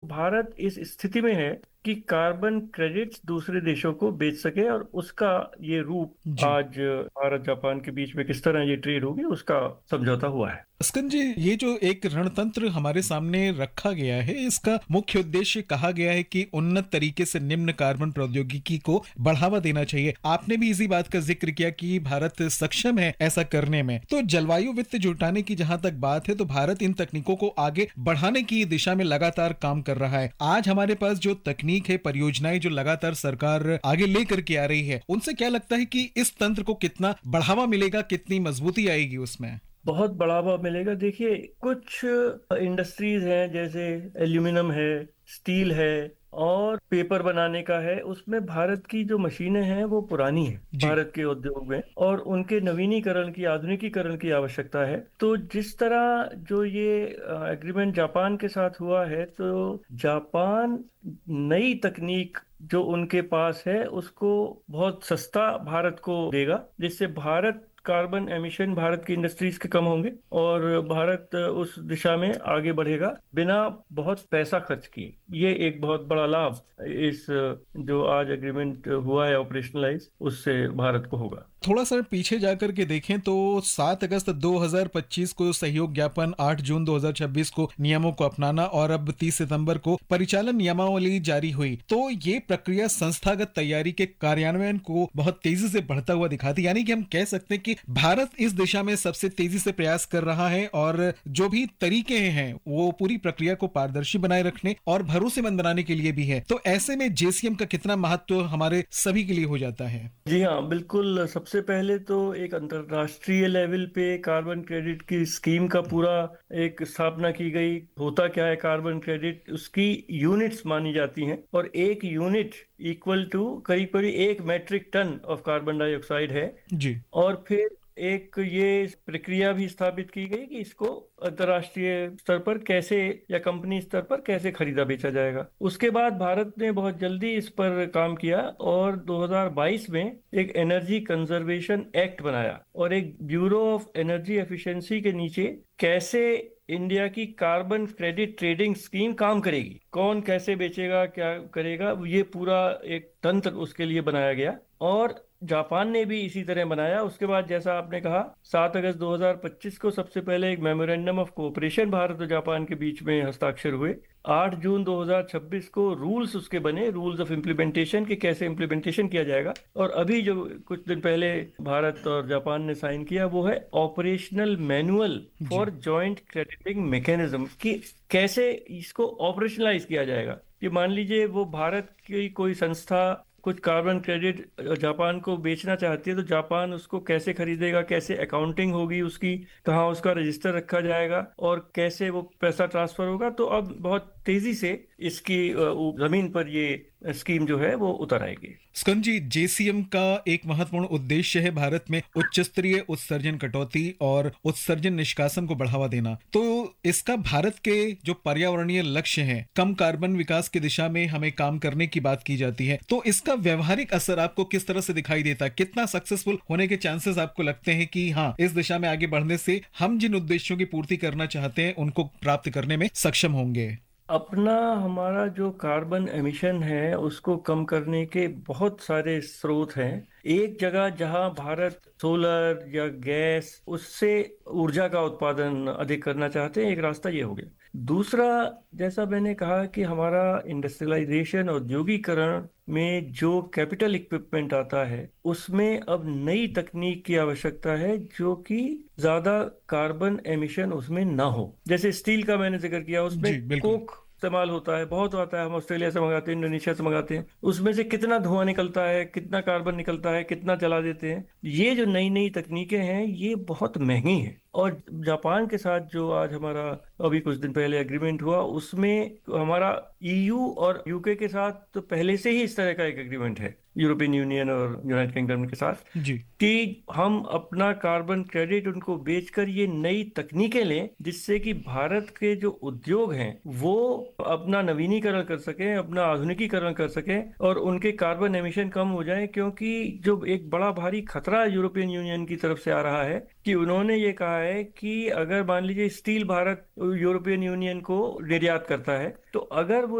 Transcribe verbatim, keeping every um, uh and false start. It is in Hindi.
भारत इस स्थिति में है कि कार्बन क्रेडिट्स दूसरे देशों को बेच सके, और उसका ये रूप जी। आज भारत जापान के बीच में किस तरह ये ट्रेड होगी उसका समझौता हुआ है। अस्कन जी, ये जो एक रणतंत्र हमारे सामने रखा गया है, इसका मुख्य उद्देश्य कहा गया है कि उन्नत तरीके से निम्न कार्बन प्रौद्योगिकी को बढ़ावा देना चाहिए। आपने भी इसी बात का जिक्र किया कि भारत सक्षम है ऐसा करने में। तो जलवायु वित्त जुटाने की जहां तक बात है, तो भारत इन तकनीकों को आगे बढ़ाने की दिशा में लगातार काम कर रहा है। आज हमारे पास जो तकनीक है, परियोजनाएं जो लगातार सरकार आगे लेकर के आ रही है, उनसे क्या लगता है कि इस तंत्र को कितना बढ़ावा मिलेगा, कितनी मजबूती आएगी उसमें? बहुत बढ़ावा मिलेगा। देखिए, कुछ इंडस्ट्रीज हैं जैसे एल्यूमिनियम है, स्टील है और पेपर बनाने का है, उसमें भारत की जो मशीनें हैं वो पुरानी हैं जी। भारत के उद्योग में, और उनके नवीनीकरण की, आधुनिकीकरण की आवश्यकता है। तो जिस तरह जो ये एग्रीमेंट जापान के साथ हुआ है, तो जापान नई तकनीक जो उनके पास है उसको बहुत सस्ता भारत को देगा, जिससे भारत कार्बन एमिशन, भारत की इंडस्ट्रीज के कम होंगे और भारत उस दिशा में आगे बढ़ेगा बिना बहुत पैसा खर्च किए। ये एक बहुत बड़ा लाभ इस जो आज एग्रीमेंट हुआ है ऑपरेशनलाइज, उससे भारत को होगा। थोड़ा सा पीछे जाकर के देखें तो सात अगस्त दो हज़ार पच्चीस को सहयोग ज्ञापन, आठ जून दो हज़ार छब्बीस को नियमों को अपनाना और अब तीस सितंबर को परिचालन नियमावली जारी हुई। तो ये प्रक्रिया संस्थागत तैयारी के कार्यान्वयन को बहुत तेजी से बढ़ता हुआ दिखाती, यानी कि हम कह सकते हैं कि भारत इस दिशा में सबसे तेजी से प्रयास कर रहा है और जो भी तरीके हैं वो पूरी प्रक्रिया को पारदर्शी बनाए रखने और भरोसेमंद बनाने के लिए भी है। तो ऐसे में जेसीएम का कितना महत्व हमारे सभी के लिए हो जाता है? जी हाँ, बिल्कुल। सबसे पहले तो एक अंतर्राष्ट्रीय लेवल पे कार्बन क्रेडिट की स्कीम का पूरा एक स्थापना की गई। होता क्या है कार्बन क्रेडिट, उसकी यूनिट्स मानी जाती हैं और एक यूनिट इक्वल टू करीब करीब एक matric ton of carbon dioxide है। जी। और फिर एक ये प्रक्रिया भी स्थापित की गई कि इसको अंतर्राष्ट्रीय स्तर पर कैसे या कंपनी स्तर पर कैसे खरीदा बेचा जाएगा। उसके बाद भारत ने बहुत जल्दी इस पर काम किया और दो हज़ार बाईस में एक एनर्जी कंजर्वेशन एक्ट बनाया और एक ब्यूरो ऑफ एनर्जी एफिशिएंसी के नीचे कैसे इंडिया की कार्बन क्रेडिट ट्रेडिंग स्कीम काम करेगी, कौन कैसे बेचेगा, क्या करेगा, ये पूरा एक तंत्र उसके लिए बनाया गया। और जापान ने भी इसी तरह बनाया। उसके बाद जैसा आपने कहा, सात अगस्त दो हज़ार पच्चीस को सबसे पहले एक मेमोरेंडम ऑफ कोऑपरेशन भारत और जापान के बीच में हस्ताक्षर हुए। आठ जून दो हज़ार छब्बीस को रूल्स उसके बने, रूल्स ऑफ इम्प्लीमेंटेशन के, कैसे इम्प्लीमेंटेशन किया जाएगा। और अभी जो कुछ दिन पहले भारत और जापान ने साइन किया वो है operational manual for joint crediting mechanism, कि कैसे इसको ऑपरेशनलाइज किया जाएगा। कि मान लीजिए वो भारत की कोई संस्था कुछ कार्बन क्रेडिट जापान को बेचना चाहती है, तो जापान उसको कैसे खरीदेगा, कैसे अकाउंटिंग होगी उसकी, कहाँ उसका रजिस्टर रखा जाएगा और कैसे वो पैसा ट्रांसफर होगा। तो अब बहुत तेजी से इसकी जमीन पर ये स्कीम जो है वो उतर आएगी। स्कंद जी, जेसीएम का एक महत्वपूर्ण उद्देश्य है भारत में उच्च स्तरीय उत्सर्जन कटौती और उत्सर्जन निष्कासन को बढ़ावा देना। तो इसका भारत के जो पर्यावरणीय लक्ष्य हैं, कम कार्बन विकास की दिशा में हमें काम करने की बात की जाती है, तो इसका व्यवहारिक असर आपको किस तरह से दिखाई देता है? कितना सक्सेसफुल होने के चांसेस आपको लगते हैं कि हाँ, इस दिशा में आगे बढ़ने से हम जिन उद्देश्यों की पूर्ति करना चाहते हैं उनको प्राप्त करने में सक्षम होंगे? अपना हमारा जो कार्बन एमिशन है उसको कम करने के बहुत सारे स्रोत हैं। एक जगह जहां भारत सोलर या गैस, उससे ऊर्जा का उत्पादन अधिक करना चाहते हैं, एक रास्ता ये हो गया। दूसरा, जैसा मैंने कहा कि हमारा इंडस्ट्रियलाइजेशन, औद्योगिकरण में जो कैपिटल इक्विपमेंट आता है उसमें अब नई तकनीक की आवश्यकता है जो कि ज्यादा कार्बन एमिशन उसमें ना हो। जैसे स्टील का मैंने जिक्र किया, उसमें कोक इस्तेमाल होता है, बहुत आता है, हम ऑस्ट्रेलिया से मंगाते हैं, इंडोनेशिया से मंगाते हैं, उसमें से कितना धुआं निकलता है, कितना कार्बन निकलता है, कितना जला देते हैं। ये जो नई नई तकनीकें हैं ये बहुत महंगी हैं। और जापान के साथ जो आज हमारा अभी कुछ दिन पहले एग्रीमेंट हुआ, उसमें हमारा ईयू और यूके के साथ तो पहले से ही इस तरह का एक एग्रीमेंट है, यूरोपियन यूनियन और यूनाइटेड किंगडम के साथ, जी, कि हम अपना कार्बन क्रेडिट उनको बेचकर ये नई तकनीकें लें, जिससे कि भारत के जो उद्योग हैं वो अपना नवीनीकरण कर सकें, अपना आधुनिकीकरण कर सकें और उनके कार्बन एमिशन कम हो जाए। क्योंकि जो एक बड़ा भारी खतरा यूरोपियन यूनियन की तरफ से आ रहा है कि उन्होंने ये कहा है कि अगर मान लीजिए स्टील भारत यूरोपियन यूनियन को निर्यात करता है, तो अगर वो